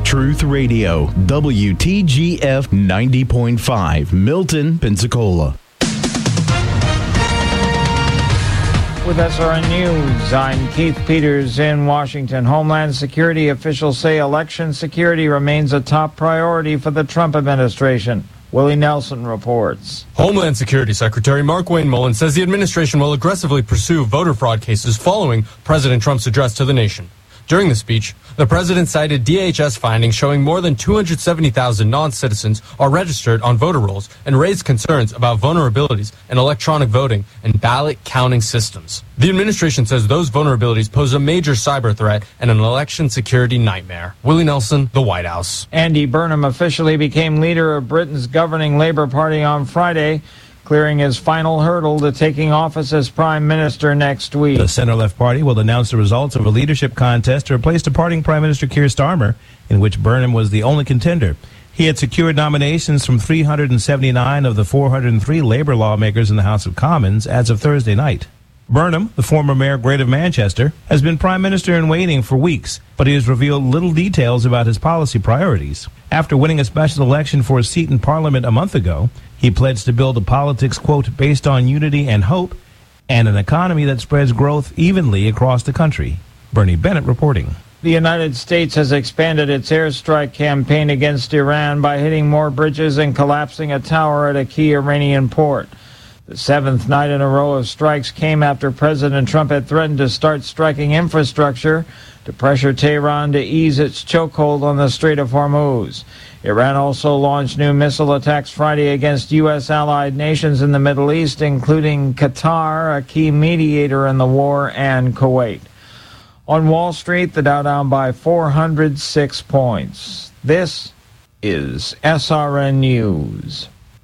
Truth Radio, WTGF 90.5, Milton, Pensacola. With SRN News, I'm Keith Peters in Washington. Homeland Security officials say election security remains a top priority for the Trump administration. Willie Nelson reports. Homeland Security Secretary Markwayne Mullin says the administration will aggressively pursue voter fraud cases following President Trump's address to the nation. During the speech, the president cited DHS findings showing more than 270,000 non-citizens are registered on voter rolls and raised concerns about vulnerabilities in electronic voting and ballot counting systems. The administration says those vulnerabilities pose a major cyber threat and an election security nightmare. Willie Nelson, the White House. Andy Burnham officially became leader of Britain's governing Labour Party on Friday, clearing his final hurdle to taking office as Prime Minister next week. The centre-left party will announce the results of a leadership contest to replace departing Prime Minister Keir Starmer, in which Burnham was the only contender. He had secured nominations from 379 of the 403 Labour lawmakers in the House of Commons as of Thursday night. Burnham, the former Mayor Great of Manchester, has been Prime Minister in waiting for weeks, but he has revealed little details about his policy priorities. After winning a special election for a seat in Parliament a month ago, he pledged to build a politics, quote, based on unity and hope, and an economy that spreads growth evenly across the country. Bernie Bennett reporting. The United States has expanded its airstrike campaign against Iran by hitting more bridges and collapsing a tower at a key Iranian port. The seventh night in a row of strikes came after President Trump had threatened to start striking infrastructure to pressure Tehran to ease its chokehold on the Strait of Hormuz. Iran also launched new missile attacks Friday against U.S. allied nations in the Middle East, including Qatar, a key mediator in the war, and Kuwait. On Wall Street, the Dow down by 406 points. This is SRN News.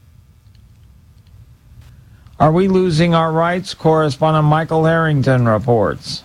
Are we losing our rights? Correspondent Michael Harrington reports.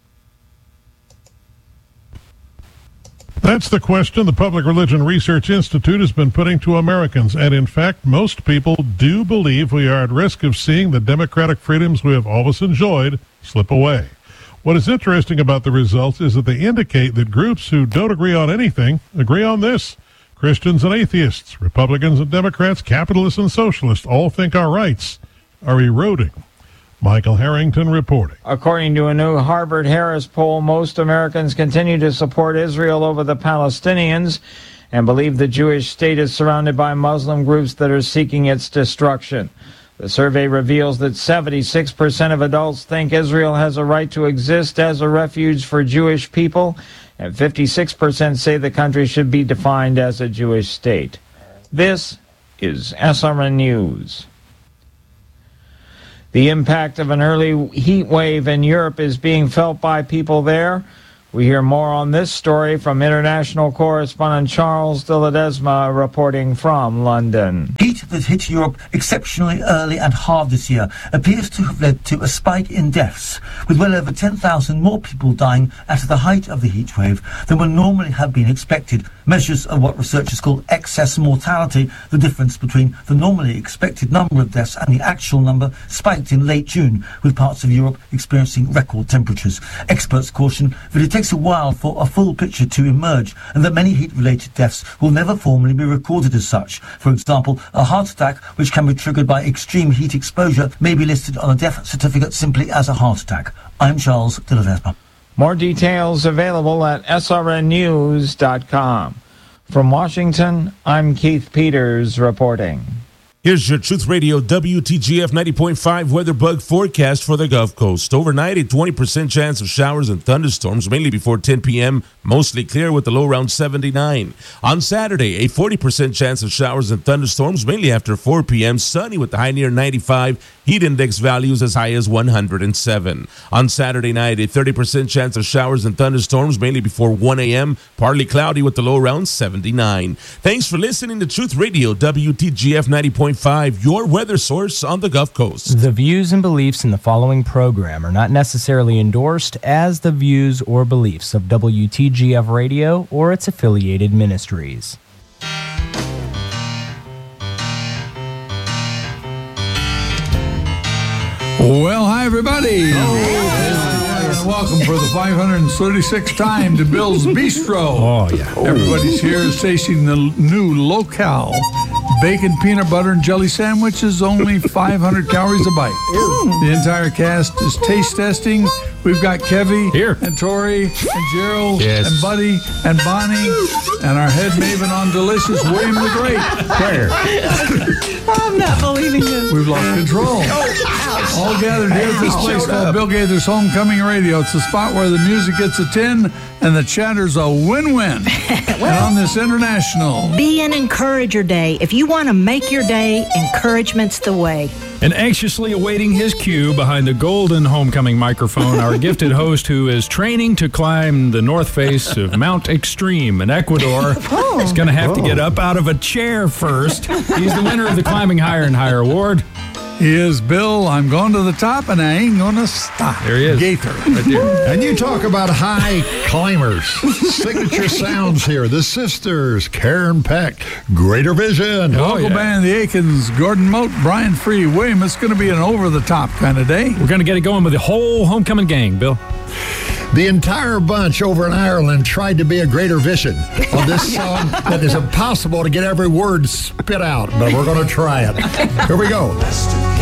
That's the question the Public Religion Research Institute has been putting to Americans, and in fact, most people do believe we are at risk of seeing the democratic freedoms we have always enjoyed slip away. What is interesting about the results is that they indicate that groups who don't agree on anything agree on this. Christians and atheists, Republicans and Democrats, capitalists and socialists all think our rights are eroding. Michael Harrington reporting. According to a new Harvard-Harris poll, most Americans continue to support Israel over the Palestinians and believe the Jewish state is surrounded by Muslim groups that are seeking its destruction. The survey reveals that 76% of adults think Israel has a right to exist as a refuge for Jewish people, and 56% say the country should be defined as a Jewish state. This is SRN News. The impact of an early heat wave in Europe is being felt by people there. We hear more on this story from international correspondent Charles de Ledesma reporting from London. Heat that hit Europe exceptionally early and hard this year appears to have led to a spike in deaths, with well over 10,000 more people dying at the height of the heat wave than would normally have been expected. Measures of what researchers call excess mortality, the difference between the normally expected number of deaths and the actual number, spiked in late June, with parts of Europe experiencing record temperatures. Experts caution that it takes a while for a full picture to emerge, and that many heat-related deaths will never formally be recorded as such. For example, a heart attack, which can be triggered by extreme heat exposure, may be listed on a death certificate simply as a heart attack. I'm Charles de Ledesma. More details available at srnnews.com. From Washington, I'm Keith Peters reporting. Here's your Truth Radio WTGF 90.5 weather bug forecast for the Gulf Coast. Overnight, a 20% chance of showers and thunderstorms, mainly before 10 p.m., mostly clear with a low around 79. On Saturday, a 40% chance of showers and thunderstorms, mainly after 4 p.m., sunny with the high near 95, heat index values as high as 107. On Saturday night, a 30% chance of showers and thunderstorms, mainly before 1 a.m., partly cloudy with the low around 79. Thanks for listening to Truth Radio WTGF 90.5, your weather source on the Gulf Coast. The views and beliefs in the following program are not necessarily endorsed as the views or beliefs of WTGF Radio or its affiliated ministries. Well, hi, everybody. welcome for the 536th time to Bill's Bistro. Oh, yeah. Everybody's here is tasting the new Locale bacon peanut butter and jelly sandwich is only 500 calories a bite. The entire cast is taste testing. We've got Kevy here and Tori and Gerald yes. and Buddy and Bonnie and our head maven on Delicious, William the Great. Where? I'm not believing this. We've lost control. All gathered here at this place called Bill Gaither's Homecoming Radio. It's the spot where the music gets a 10 and the chatter's a win-win. And on this international... Be an encourager day. If you want to make your day, encouragement's the way. And anxiously awaiting his cue behind the golden homecoming microphone, our gifted host who is training to climb the north face of Mount Extreme in Ecuador. He's going to have to get up out of a chair first. He's the winner of the Climbing Higher and Higher Award. He is Bill. I'm going to the top, and I ain't going to stop. There he is. Gaither. Right there. And you talk about high climbers. Signature sounds here. The Sisters, Karen Peck, Greater Vision. Local band, the Aikens, Gordon Moat, Brian Free, William. It's going to be an over-the-top kind of day. We're going to get it going with the whole homecoming gang, Bill. The entire bunch over in Ireland tried to be a Greater Vision on this song that is impossible to get every word spit out, but we're going to try it. Here we go.